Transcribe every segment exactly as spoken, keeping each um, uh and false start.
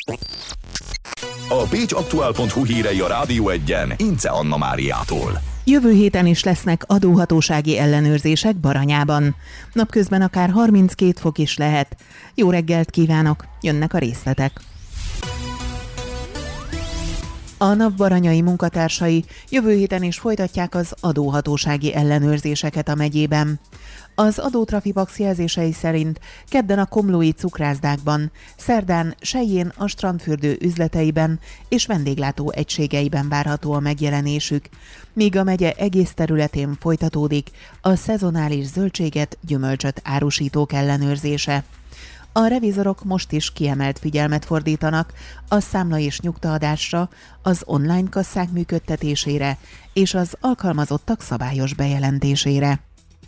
A pécsaktuál pont hu hírei a Rádió Egyen Ince Anna Máriától. Jövő héten is lesznek adóhatósági ellenőrzések Baranyában. Napközben akár harminckét fok is lehet. Jó reggelt kívánok, jönnek a részletek. A NAV baranyai munkatársai jövő héten is folytatják az adóhatósági ellenőrzéseket a megyében. Az adótrafipax jelzései szerint kedden a komlói cukrászdákban, szerdán Selyén a strandfürdő üzleteiben és vendéglátó egységeiben várható a megjelenésük, míg a megye egész területén folytatódik a szezonális zöldséget, gyümölcsöt árusítók ellenőrzése. A revizorok most is kiemelt figyelmet fordítanak a számla és nyugtaadásra, az online kasszák működtetésére és az alkalmazottak szabályos bejelentésére.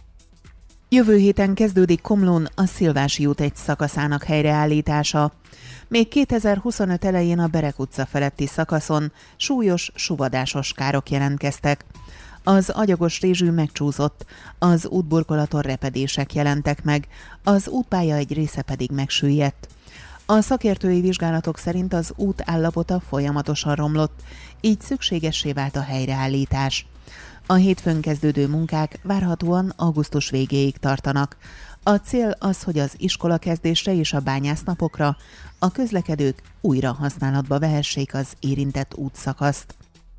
Jövő héten kezdődik Komlón a Szilvási út egy szakaszának helyreállítása. Még kétezer-huszonöt elején a Berek utca feletti szakaszon súlyos suvadásos károk jelentkeztek. Az agyagos rézsű megcsúszott, az útburkolaton repedések jelentek meg, az útpálya egy része pedig megsüllyedt. A szakértői vizsgálatok szerint az út állapota folyamatosan romlott, így szükségessé vált a helyreállítás. A hétfőn kezdődő munkák várhatóan augusztus végéig tartanak. A cél az, hogy az iskolakezdésre és a bányásznapokra a közlekedők újra használatba vehessék az érintett útszakaszt.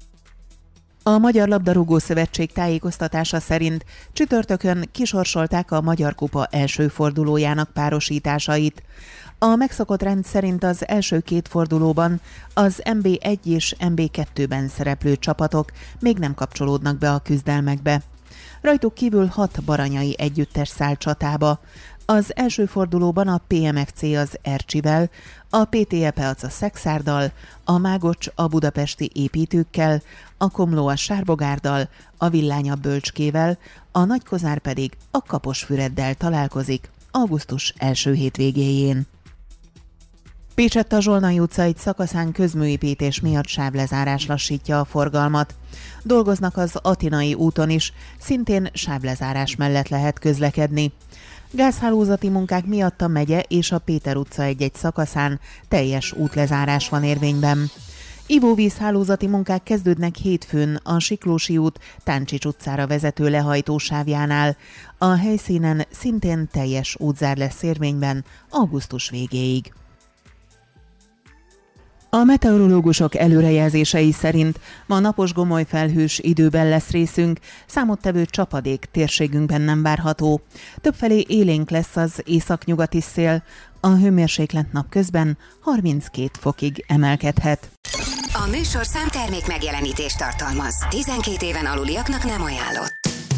A Magyar Labdarúgó Szövetség tájékoztatása szerint csütörtökön kisorsolták a Magyar Kupa első fordulójának párosításait. A megszokott rend szerint az első két fordulóban az em bé egy és em bé kettőben szereplő csapatok még nem kapcsolódnak be a küzdelmekbe. Rajtuk kívül hat baranyai együttes száll csatába. Az első fordulóban a pé em ef cé az Ercsivel, a pé té e Peac a Szexárddal, a Mágocs a budapesti építőkkel, a Komló a Sárbogárdal, a Villány a Bölcskével, a Nagykozár pedig a Kaposfüreddel találkozik augusztus első hétvégéjén. Pécsett a Zsolnai utca egy szakaszán közműépítés miatt sávlezárás lassítja a forgalmat. Dolgoznak az Atinai úton is, szintén sávlezárás mellett lehet közlekedni. Gázhálózati munkák miatt a megye és a Péter utca egy-egy szakaszán teljes útlezárás van érvényben. Ivóvízhálózati munkák kezdődnek hétfőn a Siklósi út Táncsics utcára vezető lehajtósávjánál. A helyszínen szintén teljes útzár lesz érvényben augusztus végéig. A meteorológusok előrejelzései szerint ma napos gomolyfelhős időben lesz részünk, számottevő csapadék térségünkben nem várható. Többfelé élénk lesz az északnyugati szél, a hőmérséklet napközben harminckét fokig emelkedhet. A műsorszám termék megjelenítést tartalmaz. tizenkét éven aluliaknak nem ajánlott.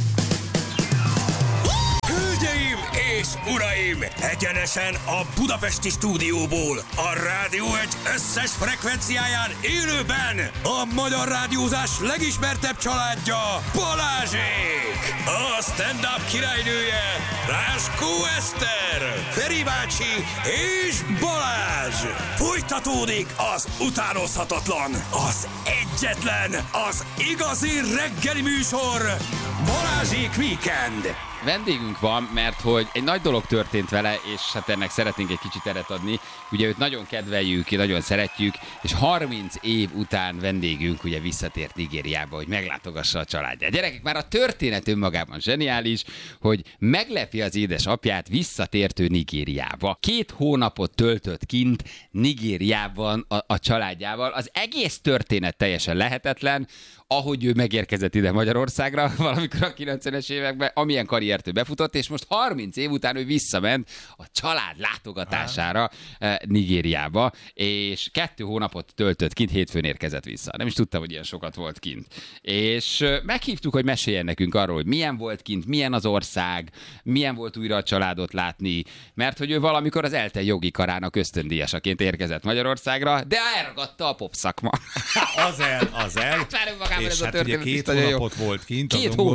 Hölgyeim és uraim! Egyenesen a budapesti stúdióból, a Rádió Egy összes frekvenciáján élőben a magyar rádiózás legismertebb családja, Balázsék! A stand-up királynője, Ráskó Eszter, Feri bácsi és Balázs! Folytatódik az utánozhatatlan, az egyetlen, az igazi reggeli műsor, Balázsék Weekend! Vendégünk van, mert hogy egy nagy dolog történt vele, és hát ennek szeretnénk egy kicsit teret adni. Ugye őt nagyon kedveljük, nagyon szeretjük, és harminc év után vendégünk ugye visszatért Nigériába, hogy meglátogassa a családját. Gyerekek, már a történet önmagában zseniális, hogy meglepi az édesapját visszatértő Nigériába. Két hónapot töltött kint Nigériában a, a családjával. Az egész történet teljesen lehetetlen, ahogy ő megérkezett ide Magyarországra valamikor a kilencvenes években, amilyen karriert ő befutott, és most harminc év után ő visszament a család látogatására eh, Nigériába, és kettő hónapot töltött kint, hétfőn érkezett vissza. Nem is tudtam, hogy ilyen sokat volt kint. És eh, meghívtuk, hogy meséljen nekünk arról, hogy milyen volt kint, milyen az ország, milyen volt újra a családot látni, mert hogy ő valamikor az ELTE jogi karának ösztöndíjasaként érkezett Magyarországra, de elragadta a popszakma. Az el, az el. És hát ugye két hónapot volt kint, két azon hónap.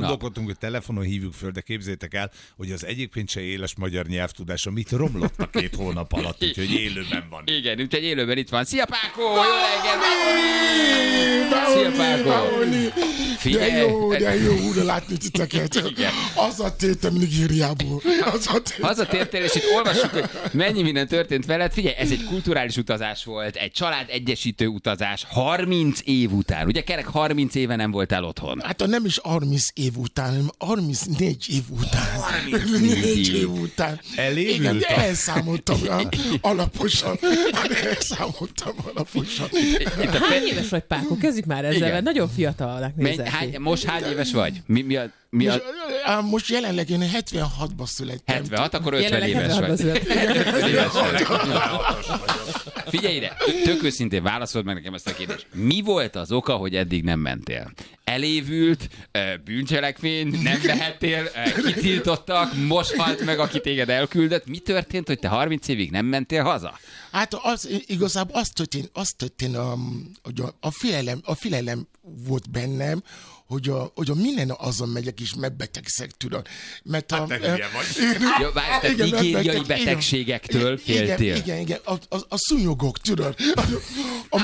gondolkodtunk, hogy telefonon hívjuk föl, de képzeljétek el, hogy az egyébként se éles magyar nyelvtudása mit romlott a két hónap alatt, úgyhogy élőben van. Igen, úgyhogy élőben itt van. Szia, Pákó! Jó reggel! Szia, Pákó! De jó, de jó újra látni titeket. Hazatértem Nigériából. Hazatértél, és itt olvassuk, hogy mennyi minden történt veled. Figyelj, ez egy kulturális utazás volt, egy család egyesítő utazás, harminc év után. Ugye kerek harminc éve nem voltál otthon. Hát nem is harminc év után, hanem harmincnégy év után. harmincnégy év után. Elévült? Igen, de elszámoltam alaposan. Elszámoltam alaposan. Hány éves vagy, Pákó? Kezdjük már ezzel, mert nagyon fiatalnak nézel ki. Most hány éves vagy? Mi, mi a... Mi most, a... most jelenleg én hetvenhatban születtem. hetvenhat, akkor ötven éves vagy. Figyelj ide, tök őszintén válaszold meg nekem ezt a kérdést. Mi volt az oka, hogy eddig nem mentél? Elévült, bűncselekmény, nem vehettél, kitiltottak, most halt meg, aki téged elküldött. Mi történt, hogy te harminc évig nem mentél haza? Hát az, igazából azt történt, azt történt hogy a, a, félelem, a félelem volt bennem, hogy a, hogy a minden azon megyek és megbetegszek, tudod. Mert a... Hát te hülye vagy. Jó, várj, te nigériai betegségektől féltél. Igen, igen, igen. A, a, a szúnyogok, tudod. A, a,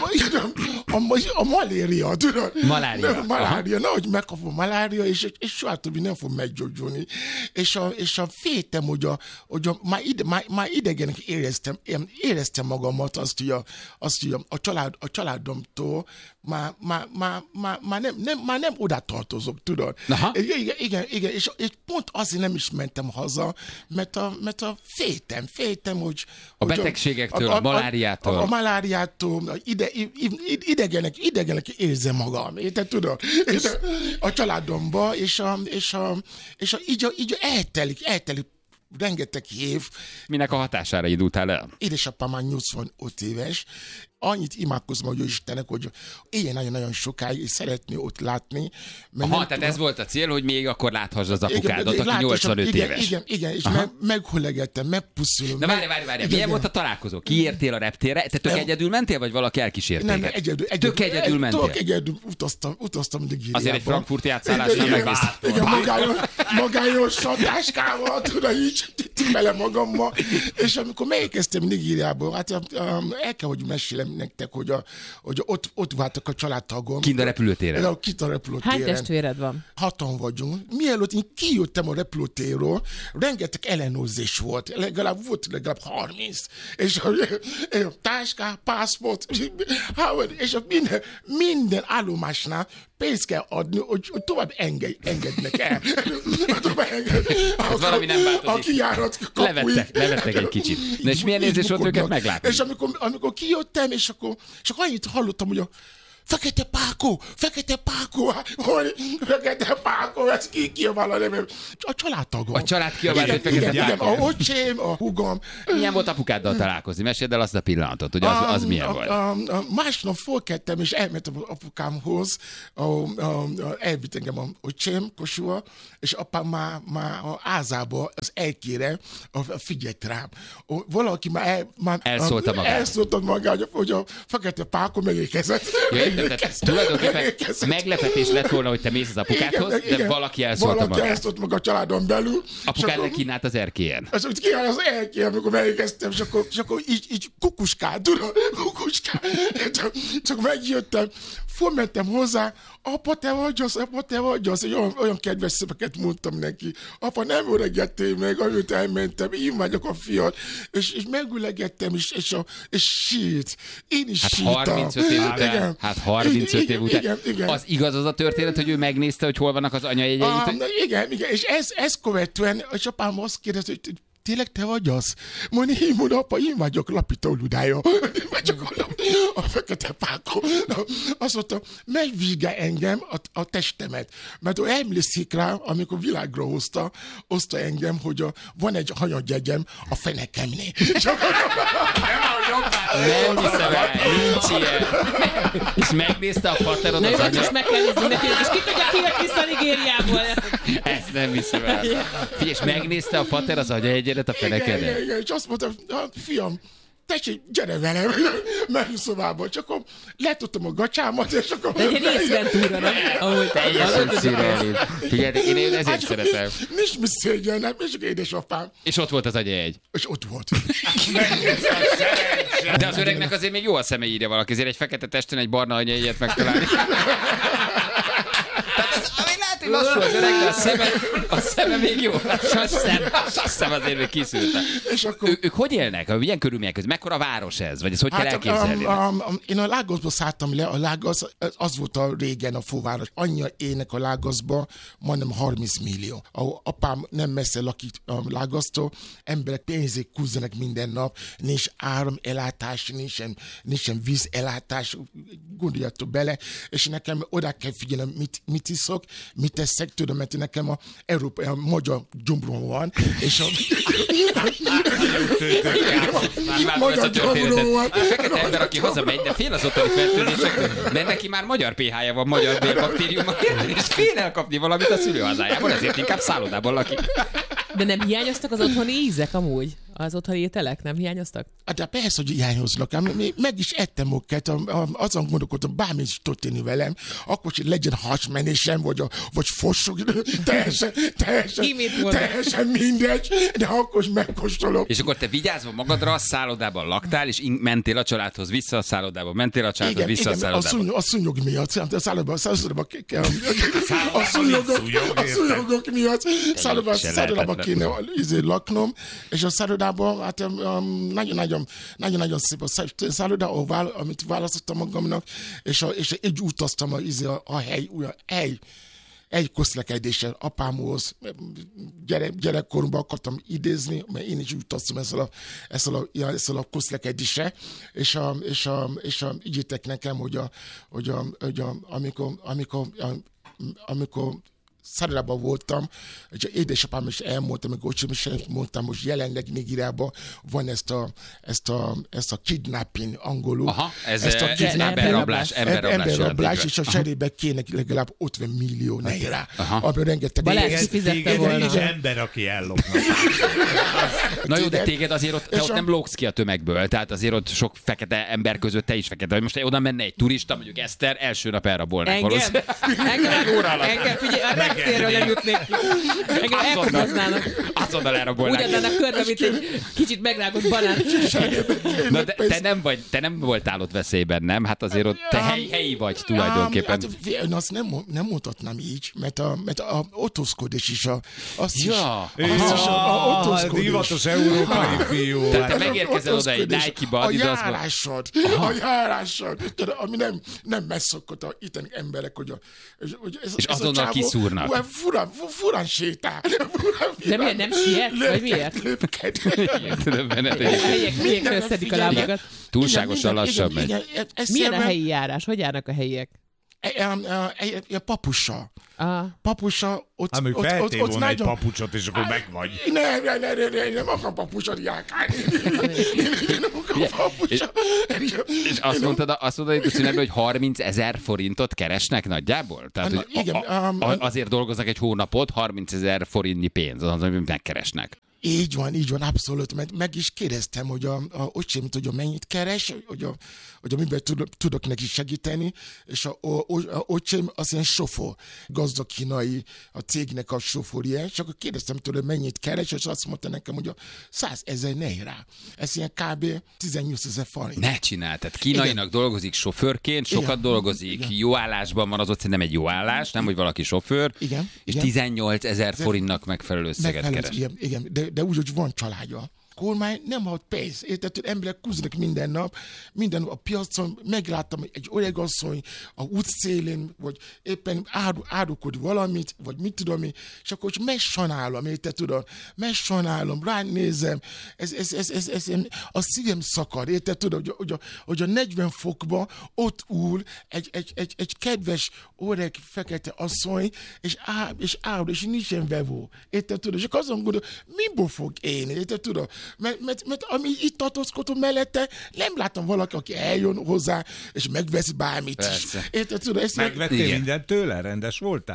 a, a, a malária, tudod. Malária. Malária, nehogy megkapom malária, és, és soha többi nem fog meggyógyulni. És a, és a féltem, hogy, a, hogy a, már, ide, már, már idegenek éreztem, éreztem magamat azt, hogy a, azt, hogy a, a, család, a családomtól már, már, már, már, már, nem, nem, már nem oda tartozok, tudod. Igen, igen, igen, és, és pont azért nem is mentem haza, mert a, mert a féltem, féltem, hogy... A hogy betegségektől, a, a, a maláriától. A, a maláriától, a ide, idegenek, idegenek érzem magam, érted, tudod? És a családomba, és, a, és, a, és a, így, a, így eltelik, eltelik rengeteg év. Minek a hatására indultál el? Édesapám már nyolcvanöt éves, annyit imádkozom, hogy Istennek, hogy éljen nagyon-nagyon sokáig, és szeretné ott látni. Aha, tehát tudom, ez volt a cél, hogy még akkor láthass az apukádat, aki nyolcvanöt igen, éves. Igen, igen, és meg, meghollegettem, megpuszulom. Na várj, várj, várj, milyen volt a találkozó? Kiértél a reptérre? Te tök egyedül mentél, vagy valaki elkísért téged? Nem, egyedül. egyedül tök egyedül mentél? Tök egyedül utaztam, utaztam Nigériába. Azért egy frankfurti átszállásra megnéztem. Igen, magányos, magányos satáskával, tudod, így bele magammal. És amikor megérkeztem Nigériába, hát el kell, hogy mesélem nektek, hogy, a, hogy ott, ott váltak a családtagom. Kint a repülőtéren? Kint a repülőtéren. Hány testvéred van? Hatan vagyunk. Mielőtt én kijöttem a repülőtérről, rengeteg ellenőrzés volt. Legalább volt legalább harminc. És a, a táská, pászport, és a minden, minden állomásnál pénzt kell adni, hogy, hogy tovább engedj, engednek el. Hát valami nem változik. A kijárat kapuig. Levettek, levettek egy kicsit. De és milyen érzés volt őket meglátni? És amikor, amikor kijöttem, és akkor, és akkor annyit hallottam, hogy a Fekete Pákó, Fekete Pákó, hogy Fekete Pákó, ez ki kiabál a nevem. A családtagom. A család kiabál, hogy Fekete igen, Pákó. Igen, a öcsém, a húgom. Milyen volt apukáddal találkozni? Meséld el azt a pillanatot, hogy az, az milyen a, volt? A, a, másnap fölkeltem, és elmentem apukámhoz, a, a, a, elvitt engem a öcsém, Kossuha, és apám már, már a ázába, az elkére, a, a figyelt rám. A, valaki már, el, már elszólta magát. Elszólta magát, hogy a Fekete Pákó megérkezett. Tehát tulajdonképpen meglepetés lett volna, hogy te mész az apukádhoz, igen, de igen, valaki elszólta valaki magát. Valaki elszólt meg a családon belül. Apukád meg kínált az erkélyen. És úgy kínált az erkélyen, amikor megérkeztem, és akkor, és akkor így, így kukuskál, tudod, kukuskál. Csak, csak megjöttem, fölmentem hozzá, apa, te vagy az, apa, te vagy az. Olyan, olyan kedves szöveket mondtam neki. Apa, nem öregettél meg, amit elmentem, én vagyok a fiat. És, és megülegettem, és, és, a, és sírt. Én is hát sírtam. harmincöt év után, igen. Hát harmincöt igen, év után. Igen, igen. Az igaz az a történet, hogy ő megnézte, hogy hol vannak az anyajegyeit? Ah, igen, igen, és ez, ez követően, és apám azt kérdezte, hogy tényleg te vagy az? Mondja, én mondom, apa, én vagyok Lapító Ludája. Én vagyok a, a Fekete Pákó. Azt mondta, megvizsgál engem a, a testemet. Mert ő emlékszik rá, amikor világra hozta, hozta engem, hogy a, van egy hanyagyegyem a fenekemnél. Nem hiszem el, nincs ilyen. És megnézte a paterod az anya... Na, most meg kell nézni neki, és ki tudja, ki jött vissza Nigériából. Ezt nem hiszem el. Figyelj, és megnézte a pater az anyaegyedet a fenekedet? Igen, igen, igen, és azt mondta, fiam, tessék, gyere velem, menj szobába, csak akkor letudtam a gacsámat, és akkor... De egy részventúra, nem? Ahogy teljesen szürreális. Figyelj, én, én ezért hát, szeretem. Nincs mi szégyennem, és akkor édesapám. És ott volt az agyajegy. És ott volt. De az öregnek azért még jó a szeme, írja valaki, azért egy fekete testen egy barna anyajegyet megtalálni. Tehát az, ami lehet, hogy lassú az öreg, de a szeme, a szeme még jó. A szem, a szem azért még kiszűrte. És akkor... Ő, ők hogy élnek? Milyen körülmények között? Mekkora város ez? Vagy ezt hogy hát, kell elképzelni? A, a, a, én a Lágoszba szálltam le, a Lágosz, az volt a régen a főváros. Annyi ének a Lágoszba, majdnem harminc millió. A apám nem messze lakik a Lágosztól, emberek pénzét kúzzanak minden nap, nincs áramellátás, nincsen, nincsen vízellátás, gondoljatok bele, és nekem oda kell figyelni, mit, mit iszok, mit teszek, tudom, mert nekem a, Európa, a magyar gyomrom van, és a... magyar gyomrom van. A fekete ember, aki hazamegy, de fél az otthoni fertőzésektől, mert neki már magyar pé há-ja van, magyar bélbaktériuma, és fél elkapni valamit a szülőhazájában, ezért inkább szállodában lakik. De nem hiányoztak az otthoni ízek amúgy? Az otthoni ételek nem hiányoztak? De persze, hogy hiányoznak. Meg is ettem őket, azon gondolkodtam, bármi is történni velem, akkor hogy legyen hasmenésem, vagy, a, vagy fossuk, teljesen, teljesen, teljesen mindegy, de akkor is megkóstolom. És akkor te vigyázva magadra a szállodában laktál, és mentél a családhoz vissza a szállodába, mentél a családhoz vissza igen, a szállodába. A, szúny, a szúnyog miatt, a szállodában, a szállodában kell, a szúnyogok miatt, szállodában kéne laknom, és a szállodában hát nagyon-nagyon nagyon-nagyon szép a szálloda, amit választottam magamnak, és, a, és így utaztam a, a, a hely, a hely, egy közlekedéssel apámhoz, gyere, gyerekkoromban akartam idézni, mert én is utaztam ezzel a, ezzel a, ezzel a közlekedéssel, és, a, és, a, és a, ígyétek nekem, hogy, a, hogy, a, hogy a, amikor, amikor, a, amikor szállodában voltam, és édesapám is elmondta, meg ocsim is mondtam, hogy jelenleg Nigériában van ezt a, ezt a, ezt a kidnapping angolul. Aha, ez ezt a emberrablás, emberrablás, emberrablás, és a cserébe kéne legalább ötven millió naira, abban rengeteg... Balázs kifizette volna. Egy ember, aki ellopna. Na jó, de téged azért ott, te ott nem lógsz ki a tömegből, tehát azért ott sok fekete ember között te is fekete. Most oda menne egy turista, mondjuk Eszter, első nap elrabolnák valószínűleg. Engem, figyelj, térről nem jutnék ki. Engem elkoboznának. Azonnal elrabolnák. Úgy adnának körbe, mint egy kicsit megrágott banán. Na, de te nem, vagy, te nem voltál ott veszélyben, nem? Hát azért ott te helyi, helyi vagy tulajdonképpen. Hát, én azt nem, nem mondhatnám így, mert a, mert a autózkodás is a... Azt ja. is, azt is a autózkodás. Divatos európai fiú. Tehát te megérkezel oda egy Nike-ba, a járásod, a járásod, ami nem, nem megszokott a itteni emberek, hogy, a, hogy ez, és ez azonnal kiszúrnak. Furán, furán sétál. De miért nem siet? Vagy miért? Lépked. A helyiek miért összedik a lábakat? Túlságosan lassabb megy. Milyen a helyi járás? Hogy járnak a helyiek? A papussal. Ah. Papusa, ott, hát, ott, ott, ott, ott nagyon... egy papucsot, és akkor meg vagy. Nem, nem, nem, nem, nem, nem akar papucsot járkálni. Én nem akar papucsot. És azt mondtad, azt mondtad hogy szünetben, hogy harmincezer forintot keresnek nagyjából? Tehát, hogy igen, a, a, azért dolgoznak egy hónapot, harmincezer forintnyi pénz, az, amit megkeresnek. Így van, így van, abszolút, mert meg is kérdeztem, hogy a, a öcsém, hogy a mennyit keres, hogy a, hogy a miben tudok, tudok neki segíteni, és a, a, a öcsém az ilyen sofőr, gazdag kínai, a cégnek a sofőrje, és akkor kérdeztem tőle, mennyit keres, és azt mondta nekem, hogy a százezer naira. Ez ilyen kb. tizennyolcezer forint. Ne csinál, tehát kínainak igen. dolgozik sofőrként, sokat igen. dolgozik, igen. jó állásban van, az ott szerintem egy jó állás, nem, hogy valaki sofőr, igen. és tizennyolcezer forintnak megfelelő összeget keres. Igen, igen. De, de úgy, hogy van családja. Kormány nem ad pénzt. Érted, hogy emberek kúznak minden nap, minden a piacon, megláttam egy öreg asszony a útszélén, vagy éppen árukod valamit, vagy mit tudom én, és akkor megsajnálom, érted, tudod, megsajnálom, ránézem, ez, ez, ez, ez, ez, ez, a szívem szakad, érted, tudod, hogy, hogy, a, hogy a negyven fokban ott ül egy, egy, egy, egy kedves öreg fekete asszony, és áll, és áll, és nincsen vevó, érted, tudod, és azon gondolom, miből fog élni, érted, tudod, Mert, mert, mert ami itt tartózkodom mellette, nem látom valaki, aki eljön hozzá, és megvesz bármit is. Érted, tudod, ezt megvettél ilyen... mindent tőle? Rendes voltál?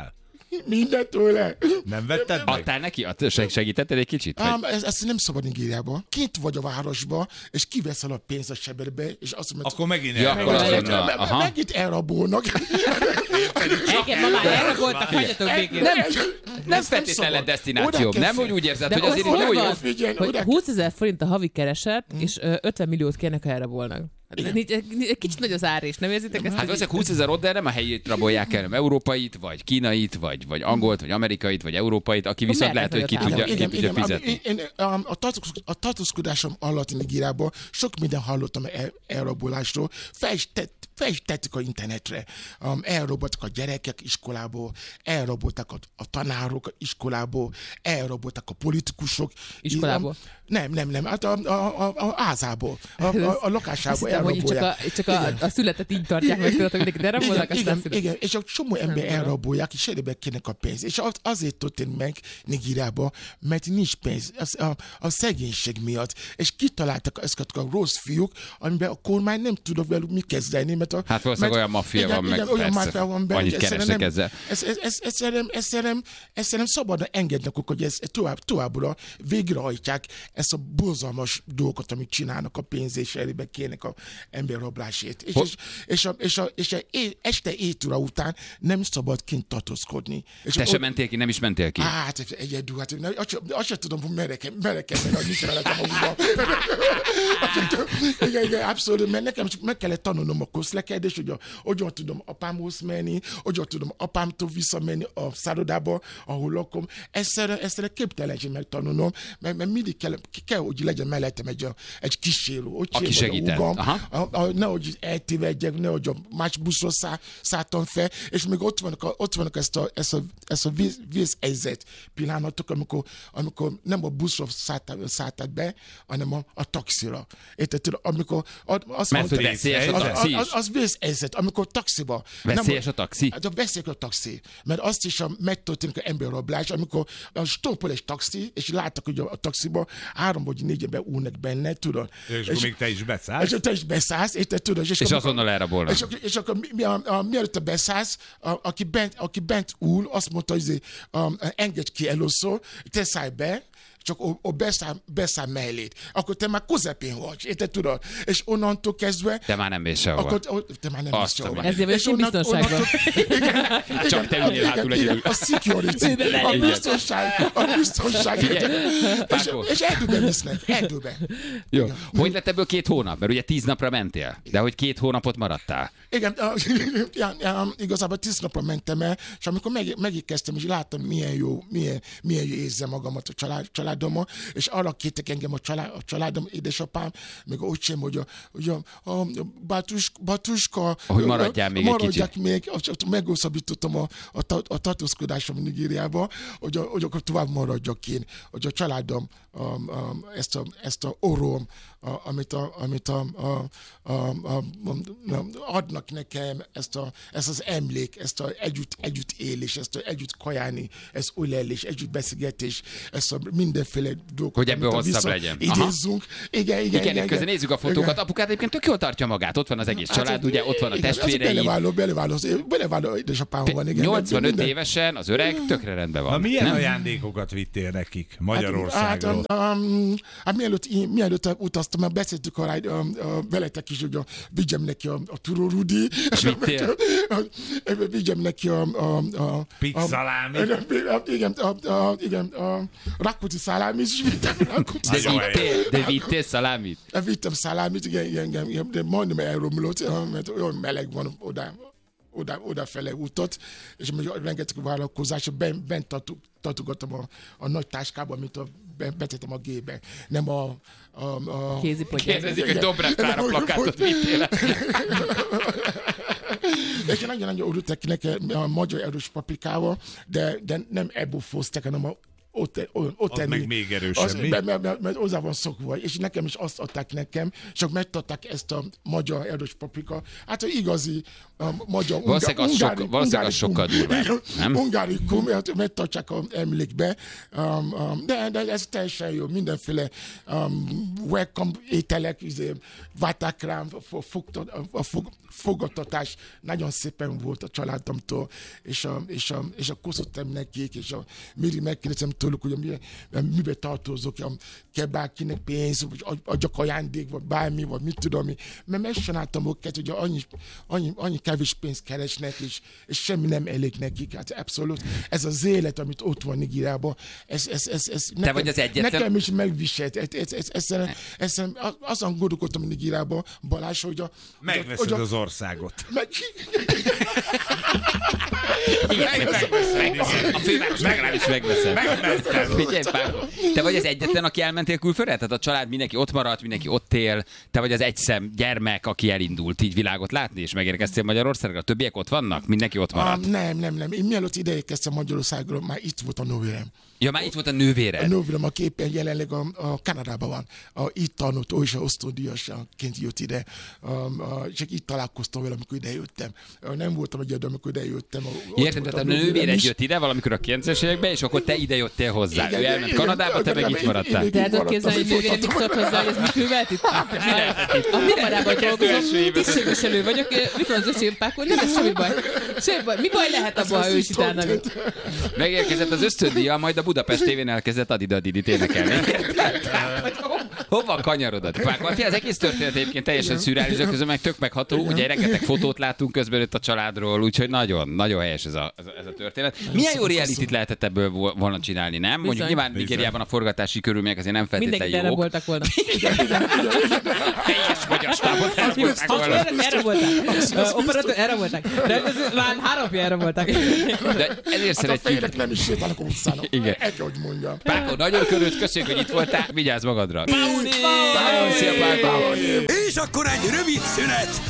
Mindent tőle. Nem vetted meg? Adtál neki? Segítetted egy kicsit? Um, ez, ez nem szabad Nigériába. Kint vagy a városba, és kiveszel a pénzt a sebedbe, és azt mondod... Akkor megint ja, elrabolnak. Megint elrabolnak. Igen, ma már elraboltak, hagyjatok végén. Nem, nem feltétlenül destináció. Nem, hogy úgy érzed, hogy azért jó, jó, jó. Hogy húszezer forint a havi kereset, és ötven milliót kérnek, ha elrabolnak. Kicsit nagy az árés, nem érzitek ezt? Hát valószínűleg húszezer ott, de nem a helyét rabolják el, nem európait, vagy kínait, vagy, vagy angolt, vagy amerikait, vagy európait, aki viszont lehet, hogy ki tudja, ki tudja fizetni. Én, én, a, a tartózkodásom alatt Nigériában sok minden hallottam el, elrabolásról, fel is, tett, fel is tettük a internetre. Um, elraboltak a gyerekek iskolából, elraboltak a, a tanárok iskolából, elraboltak a politikusok. Iskolából? Nem, nem, nem, hát a, a, a, a házából, a, a, a lakásából elrabolják. Hogy csak a, csak a, a születet így tartják meg, tudod, hogy de rabolnak, igen, aztán igen, igen, és a csomó ember elrabolják, és cserébe kérnek a pénzt. És az, azért történt meg Nigériában, mert nincs pénz, az, a, a szegénység miatt. És kitaláltak ezeket a rossz fiúk, amiben a kormány nem tudok velük mit kezdeni. Mert a, hát valószínűleg olyan maffia van, meg olyan maffia van benne, annyit keresnek ezzel. Ezt nem szabadna engednek, hogy ez tovább, továbbra végrehajtják ezt a borzalmas dolgot, amit csinálnak a pénz és elébe kérnek a emberrablásért. És, és, és, a, és, a, és a é, este étura után nem szabad kint tartózkodni. És te ott, sem mentél ki, nem is mentél ki? Hát egyedül, hát azt, azt sem tudom, hogy merre kell menni, hogy mit veletem a útba. Igen, igen, abszolút, mert nekem meg kellett tanulnom a közlekedést, hogy hogyan tudom apámhoz menni, hogyan tudom apámtól visszamenni a szállodába, ahol lakom. Ezt képtelenség megtanulnom, mert, mert mindig kell, kell, hogy legyen mellettem egy, egy kísérő. Aki segített. Nehogy eltévedjek, nehogy a más buszról szá, szálltam fel, és még ott vannak, a, ott vannak ezt a, ezt a, ezt a víz, vízhelyzet pillanatok, amikor, amikor nem a buszról szálltál be, hanem a, a taxira. Érted? Amikor azt mert hogy veszélyes a taxi az, az, az vízhelyzet, amikor taxiba. Veszélyes a taxi? Hát a veszélyes a taxi. Mert azt is a megtörténik a emberrablás, amikor stoppol egy taxi, és láttak, hogy a, a taxiba három vagy négy ember úrnak benne, tudod. És, és még te is beszállsz. És te is beszállsz, érted, tudod. És, és amikor, azonnal elrabolnak. És, és akkor mi, a, a, mielőtt te beszállsz, a, aki, bent, aki bent ül, azt mondta, hogy um, engedj ki először, te szállj be, csak o, o beszáll, beszáll mellét. Akkor te már közepén vagy, érted, tudod? És onnantól kezdve... Te már nem mész sehova. Akkor, te már nem mész sehova. Ezért vagy én biztonságban. Csak te ülnél hátul egyedül. A security, a biztonság, a biztonság. És, és erdőbe visznek, erdőbe. Jó. Hogy lett ebből két hónap? Mert ugye tíz napra mentél, de hogy két hónapot maradtál. Igen, ja, ja, igazából tíz napra mentem el, és amikor meg, megérkeztem, és láttam, milyen jó, milyen, milyen jó érzem magamat a család, családommal, és arra kértek engem a, család, a családom, édesapám, meg úgy sem, hogy a, hogy a, a bátus, bátuska, hogy maradjál még maradjak egy még, meghosszabbítottam a, a, a tartózkodásom Nigériába, hogy, a, hogy akkor tovább maradjak én, hogy a családom a, a, ezt, a, ezt a orom, a, amit, a, amit a, a, a, a, a, adnak nekem, ezt, a, ezt az emlék, ezt a együtt, együtt élés, ezt a együtt kajálni, ezt ölelés, együtt beszélgetés, ezt a mindenféle dolgokat, hogy ebből hosszabb legyen. Idézzünk. Igen, igen, igen. igen, igen. Nézzük a fotókat. Igen. Apukát egyébként tök jól tartja magát. Ott van az egész család, hát, ugye, ott van a testvérei. Beleváló, beleváló, beleváló édesapám van. Igen, nyolcvanöt minden... évesen az öreg tökre rendben van. Na milyen nem? ajándékokat vittél nekik Magyarországról? Hát, hát, um, hát mielőtt, mielőtt utaztam, már beszéltük arra, veletek is, hogy a, vigyem neki a, a Turó Rudi. És vittél? Vigyem neki a... a, a Pixalámi. Igen, a, a, igen, a Rakputi szalámi is vittem. De vittél, de vittél szalámit? Vittem szalámit, igen, igen, igen, de majdnem elromlott, mert olyan meleg van oda. Oda, odafele útot, és még rengeteg vállalkozás, bent, bent tartogattam a, a nagy táskába, amit a, betettem a gébe. Nem a... a, a kézipogyát. Kérdezik, hogy Dobrev Klára plakátot vittél. És nagyon-nagyon örültek nekem a magyar erős paprikával, de, de nem ebből fozták, hanem a ott, ott az meg még erősebb, mert, mert, mert, mert hozzá van szokva, és nekem is azt adták nekem, csak megtartták ezt a magyar erős paprika. Hát az igazi a magyar... Valószínűleg az, ungári, sok, valószínűleg az sokkal durvább, nem? Ungárikum, mert megtartják a emlékbe, um, um, de, de ez teljesen jó, mindenféle um, welcome ételek, várták rám, a, a fog, fogadtatás nagyon szépen volt a családomtól, és a, és a, és a koszottam nekik, és a Miri megkérdezem tőlük, hogy mibe, mibe tartozok, kell bárkinek pénz, vagy adjak ajándék, vagy bármi, vagy mit tudom, mert megcsináltam őket, hogy annyi, annyi, annyi kevés pénzt keresnek, és, és semmi nem elég nekik. Hát abszolút. Ez az élet, amit ott van Nigériában, ez, ez, ez, ez nekem, vagy az egyetlen... nekem is megviselt. Ez, ez, ez, ez, ez, ez, azon gondolkodtam Nigériában, Balázs, hogy a... Megveszed hogy a, az országot. Meg... Igen, a főváros legalábbis megveszed. Figyelj, Páko, te vagy az egyetlen, aki elmentél külföldre? Tehát a család mindenki ott maradt, mindenki ott él, te vagy az egyszem gyermek, aki elindult így világot látni, és megérkeztél Magyarországra. A többiek ott vannak? Mindenki ott maradt? Um, nem, nem, nem. Én mielőtt ide érkeztem Magyarországról, már itt volt a nővérem. Ja, már itt volt a nővéred. A nővérem, aki éppen jelenleg a, a Kanadában van. A, itt tanult, ő is a osztódíjasként jött ide. Um, a, csak itt találkoztam vele, amikor ide jöttem. Nem voltam egyedül, amikor ide jöttem. Értem, tehát a nővéred jött ide valamikor a kilencvenes években, és akkor te ide jöttél hozzá. Igen, ő elment igen, Kanadába, te meg itt maradtál. De tudod képzelni, hogy nővérem mit szólt hozzá, hogy ez mit művelt itt? A Kanadában dolgozom, tisztségviselő vagyok. Mit van az öcsém, Páko? Nem ez semmi baj. Semmi baj. Mi baj lehet abban, ha ő is utána? Megérkezett az ösztöndíja, majd a Budapest tévén elkezdett Adidadidit énekelni. Hova kanyarodat? Az egész történet egyébként teljesen szürreális, de közben meg tök megható. Ugye rengeteg fotót látunk közben itt a családról, úgyhogy nagyon, nagyon helyes ez a, ez a történet. Milyen jó realityt lehetett ebből volna csinálni, nem? Mondjuk nyilván Nigériában a forgatási körülmények azért nem feltétlenül jók. Mindenki voltak volna. Teljes magyar stábot elvoltak volna. Erre voltak. Operatőr, erre voltak. Rendező, már három erre voltak. De ezért szeretjük. A férjek nem is sétálnak a utcán. Igen. Egy, hogy mondjam. Páko, nagyon körült, köszönjük, hogy itt voltál. Vigyázz magadra. Szia, Páko. És akkor egy rövid szünet,